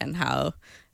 and how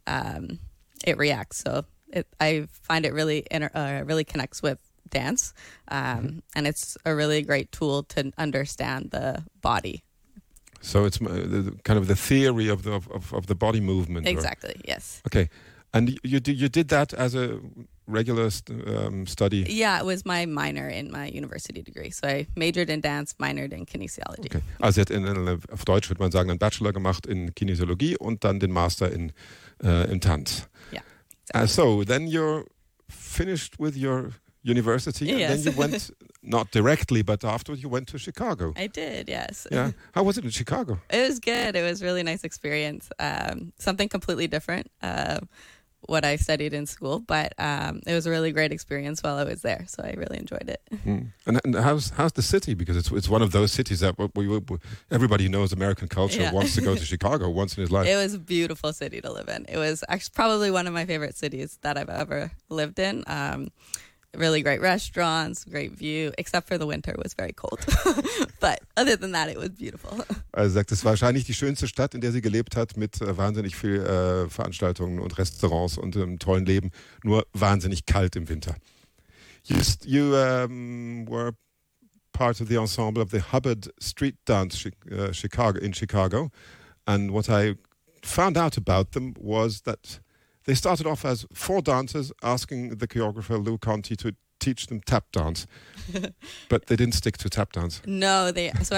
it reacts. So I find it really really connects with dance, and it's a really great tool to understand the body. So it's kind of the theory of the body movement. Exactly. Yes. Okay, and you did that as a regular study? Yeah, it was my minor in my university degree. So I majored in dance, minored in kinesiology. Okay. Also sie hat auf Deutsch würde man sagen einen Bachelor gemacht in Kinesiologie und dann den Master in Tanz. Yeah. Exactly. So then you're finished with your university, and then you went not directly, but afterwards you went to Chicago. I did, yes. Yeah. How was it in Chicago? It was good. It was a really nice experience. Something completely different. What I studied in school, but it was a really great experience while I was there, so I really enjoyed it. And how's the city? Because it's one of those cities that everybody knows American culture, wants to go to Chicago once in his life. It was a beautiful city to live in. It was actually probably one of my favorite cities that I've ever lived in. Really great restaurants, great view, except for the winter, it was very cold. But other than that, it was beautiful. Also sagt, es war wahrscheinlich die schönste Stadt, in der sie gelebt hat, mit wahnsinnig viel Veranstaltungen und Restaurants und einem tollen Leben, nur wahnsinnig kalt im Winter. You were part of the ensemble of the Hubbard Street Dance in Chicago, and what I found out about them was that they started off as 4 dancers asking the choreographer Lou Conte to teach them tap dance, but they didn't stick to tap dance. No,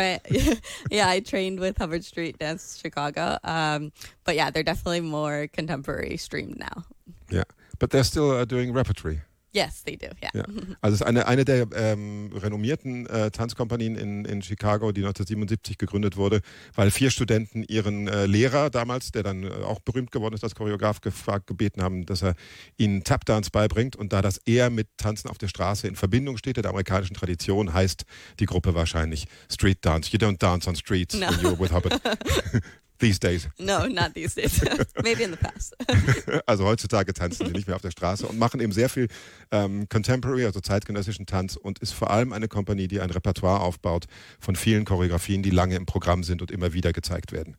I trained with Hubbard Street Dance Chicago, but yeah, they're definitely more contemporary streamed now. Yeah, but they're still doing repertory. Yes, they do, yeah. Ja. Also es ist eine der renommierten Tanzkompanien in Chicago, die 1977 gegründet wurde, weil 4 Studenten ihren Lehrer damals, der dann auch berühmt geworden ist als Choreograf, gebeten haben, dass er ihnen Tapdance beibringt. Und da das eher mit Tanzen auf der Straße in Verbindung steht, der amerikanischen Tradition, heißt die Gruppe wahrscheinlich Street Dance. You don't dance on streets when you're with Hubbard. These days. No, not these days. Maybe in the past. Also heutzutage tanzen sie nicht mehr auf der Straße und machen eben sehr viel Contemporary, also zeitgenössischen Tanz, und ist vor allem eine Kompanie, die ein Repertoire aufbaut von vielen Choreografien, die lange im Programm sind und immer wieder gezeigt werden.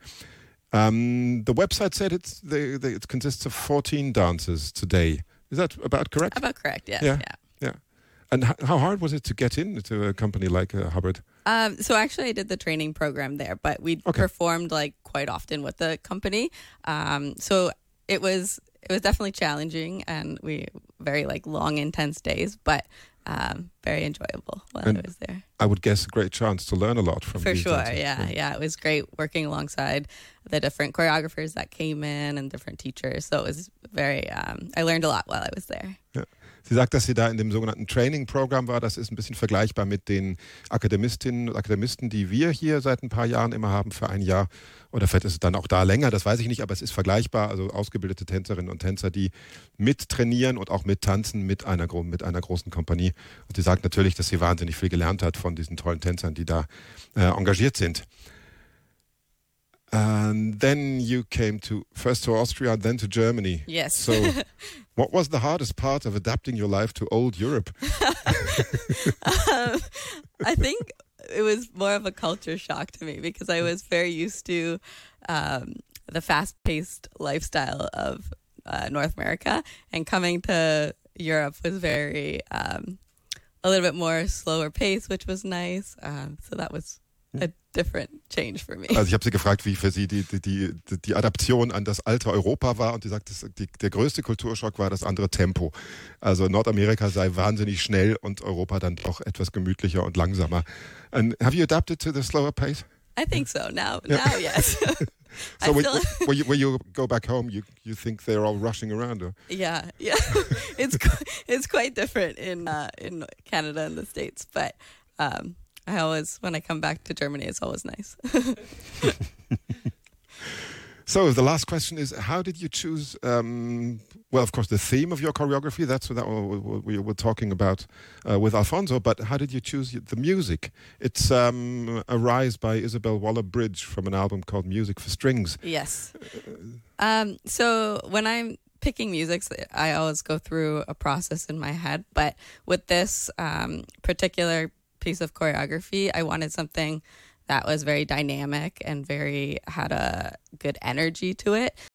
The website said it consists of 14 dancers today. Is that about correct? About correct, yes. Yeah. And how hard was it to get into a company like Hubbard? So actually I did the training program there, but we performed like quite often with the company. So it was definitely challenging, and we very like long, intense days, but very enjoyable while I was there. I would guess a great chance to learn a lot from For these sure, dancers. yeah. It was great working alongside the different choreographers that came in and different teachers. So it was very, I learned a lot while I was there. Ja. Sie sagt, dass sie da in dem sogenannten Training-Programm war. Das ist ein bisschen vergleichbar mit den Akademistinnen und Akademisten, die wir hier seit ein paar Jahren immer haben für ein Jahr. Oder vielleicht ist es dann auch da länger, das weiß ich nicht, aber es ist vergleichbar. Also ausgebildete Tänzerinnen und Tänzer, die mittrainieren und auch mittanzen mit einer großen Kompanie. Und sie sagt natürlich, dass sie wahnsinnig viel gelernt hat von diesen tollen Tänzern, die da engagiert sind. And then you came first to Austria, then to Germany. Yes. So what was the hardest part of adapting your life to old Europe? I think it was more of a culture shock to me, because I was very used to the fast-paced lifestyle of North America, and coming to Europe was very a little bit more slower pace, which was nice. So that was a different change for me. Also ich habe sie gefragt, wie für sie die Adaption an das alte Europa war, und sie sagt, der größte Kulturschock war das andere Tempo. Also Nordamerika sei wahnsinnig schnell und Europa dann doch etwas gemütlicher und langsamer. And have you adapted to the slower pace? I think so. Now yes. So when you go back home, you think they're all rushing around? Or? Yeah. It's quite different in Canada and the States, but when I come back to Germany, it's always nice. So the last question is, how did you choose, well, of course, the theme of your choreography, that's what we were talking about with Alfonso, but how did you choose the music? It's Arise by Isabel Waller-Bridge from an album called Music for Strings. Yes. So when I'm picking music, I always go through a process in my head, but with this particular piece of choreography, I wanted something that was very dynamic and had a good energy to it.